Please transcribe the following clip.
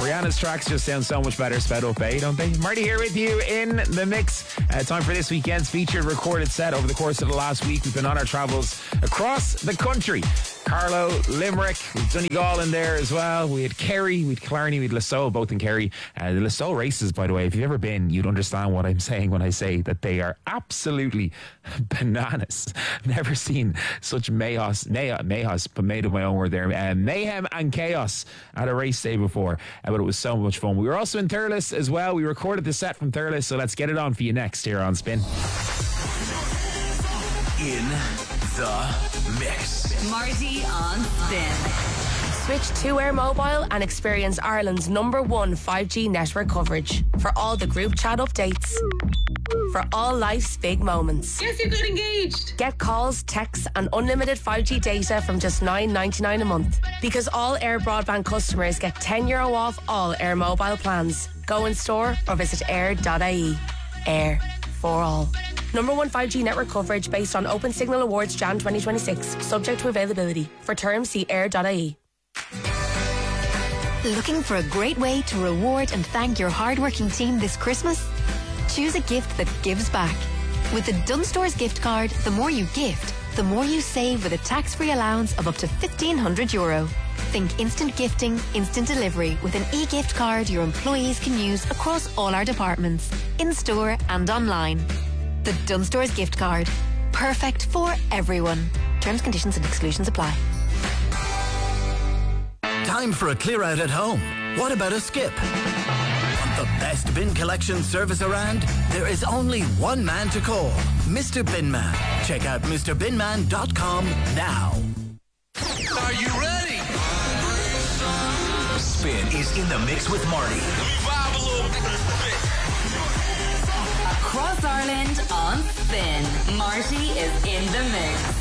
Rihanna's tracks just sound so much better sped up, don't they? Marty here with you in the mix. Time for this weekend's featured recorded set. Over the course of the last week, we've been on our travels across the country. Carlow, Limerick, with Donegal in there as well. We had Kerry, we had Killarney, we had Lissow, both in Kerry. The Lissow races, by the way, if you've ever been, you'd understand what I'm saying when I say that they are absolutely bananas. Never seen such mayhem, but made of my own word there. Mayhem and chaos at a race day before, but it was so much fun. We were also in Thurles as well. We recorded the set from Thurles, so let's get it on for you next here on Spin. In the mix. Marty on Spin. Switch to Air Mobile and experience Ireland's #1 5G network coverage for all the group chat updates. For all life's big moments. Yes, you got engaged. Get calls, texts and unlimited 5G data from just $9.99 a month. Because all Air broadband customers get €10 off all Air Mobile plans. Go in store or visit air.ie. Air for all. #1 5G network coverage based on Open Signal Awards Jan 2026. Subject to availability. For terms, see air.ie. Looking for a great way to reward and thank your hardworking team this Christmas? Choose a gift that gives back. With the Dunnes Stores gift card, the more you gift, the more you save with a tax-free allowance of up to €1,500. Think instant gifting, instant delivery with an e-gift card your employees can use across all our departments, in-store and online. The Dunnes Stores gift card. Perfect for everyone. Terms, conditions and exclusions apply. Time for a clear out at home. What about a skip? Want the best bin collection service around? There is only one man to call, Mr. Binman. Check out MrBinman.com now. Are you ready? Spin is in the mix with Marty. Vibe a little bit. Across Ireland on Spin. Marty is in the mix.